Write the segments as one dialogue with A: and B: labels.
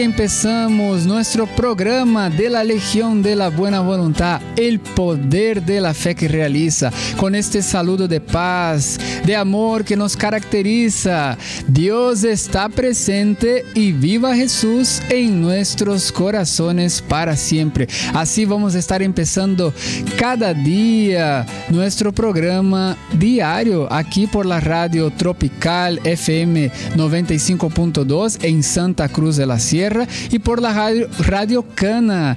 A: Empezamos nuestro programa de la Legión de la Buena Voluntad, el poder de la fe que realiza, con este saludo de paz, de amor que nos caracteriza. Dios está presente y viva Jesús en nuestros corazones para siempre. Así vamos a estar empezando cada día nuestro programa diario aquí por la radio Tropical FM 95.2 en Santa Cruz de la Sierra y por la radio Cana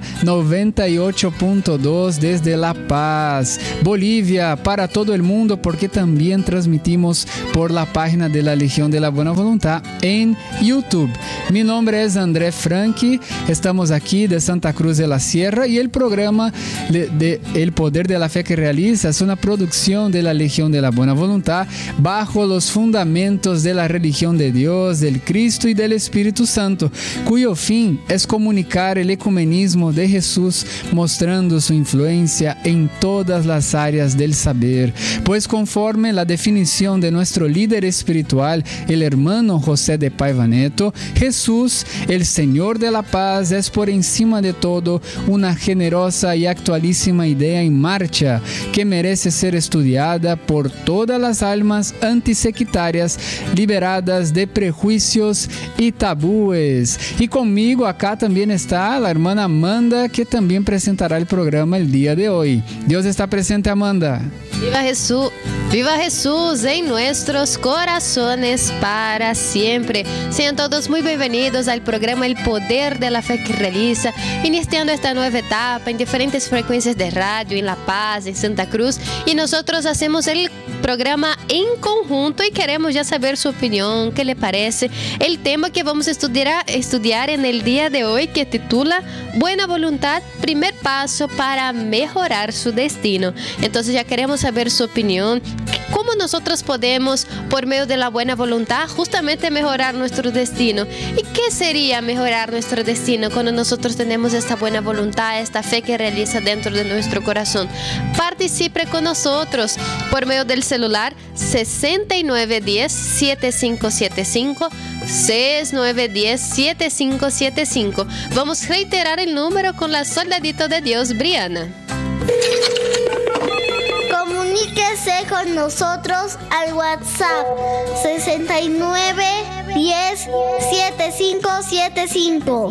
A: 98.2 desde La Paz, Bolivia, para todo el mundo, porque también transmitimos por la página de la Legión de la Buena Voluntad en YouTube. Mi nombre es André Franchi, estamos aquí de Santa Cruz de la Sierra y el programa de El Poder de la Fe que realiza es una producción de la Legión de la Buena Voluntad bajo los fundamentos de la religión de Dios, del Cristo y del Espíritu Santo, cuyo fin es comunicar el ecumenismo de Jesús, mostrando su influencia en todas las áreas del saber. Pues conforme la definición de nuestro líder espiritual, el hermano José de Paiva Neto, Jesús, el Señor de la paz, es por encima de todo una generosa y actualísima idea en marcha que merece ser estudiada por todas las almas antisectarias liberadas de prejuicios y tabúes. Y conmigo acá también está la hermana Amanda, que también presentará el programa el día de hoy. Dios está presente, Amanda. Viva Jesús en nuestros corazones para siempre. Sean todos muy bienvenidos al programa El Poder de la Fe que realiza, iniciando esta nueva etapa en diferentes frecuencias de radio, en La Paz, en Santa Cruz, y nosotros hacemos el programa en conjunto y queremos ya saber su opinión, qué le parece el tema que vamos a estudiar en el día de hoy, que titula Buena Voluntad, primer paso para mejorar su destino. Entonces ya queremos saber su opinión, cómo nosotros podemos, por medio de la buena voluntad, justamente mejorar nuestro destino. ¿Y qué sería mejorar nuestro destino cuando nosotros tenemos esta buena voluntad, esta fe que realiza dentro de nuestro corazón? Participe con nosotros por medio del celular 6910-7575, 6910-7575. Vamos a reiterar el número con la soldadito de Dios, Briana.
B: Comuníquese con nosotros al WhatsApp 6910-7575.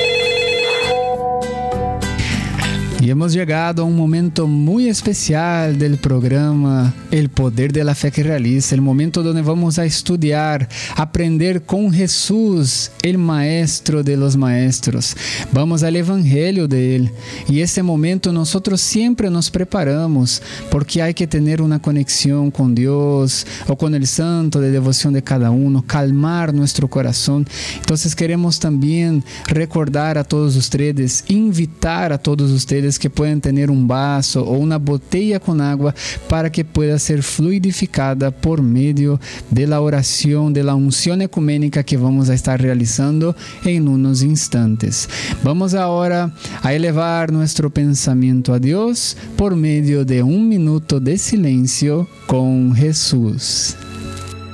A: Y hemos llegado a un momento muy especial del programa El Poder de la Fe que realiza, el momento donde vamos a estudiar, aprender con Jesús, el Maestro de los Maestros. Vamos al Evangelio de Él. Y ese momento nosotros siempre nos preparamos, porque hay que tener una conexión con Dios o con el santo de devoción de cada uno, calmar nuestro corazón. Entonces queremos también recordar a todos ustedes, invitar a todos ustedes que puedan tener un vaso o una botella con agua para que pueda ser fluidificada por medio de la oración, de la unción ecuménica que vamos a estar realizando en unos instantes. Vamos ahora a elevar nuestro pensamiento a Dios por medio de un minuto de silencio con Jesús.